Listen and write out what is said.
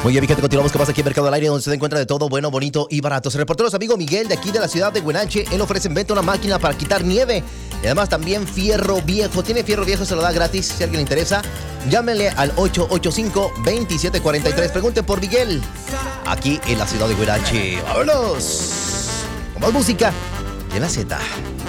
Muy bien, mi gente, continuamos con más aquí en Mercado al Aire, donde se encuentra de todo bueno, bonito y barato. Se reportó nuestro amigo Miguel de aquí de la ciudad de Huenache. Él ofrece en venta una máquina para quitar nieve y además también fierro viejo. Tiene fierro viejo, se lo da gratis. Si a alguien le interesa, llámenle al 885-2743. Pregunten por Miguel, aquí en la ciudad de Huenache. ¡Vámonos! Con más música de la Z.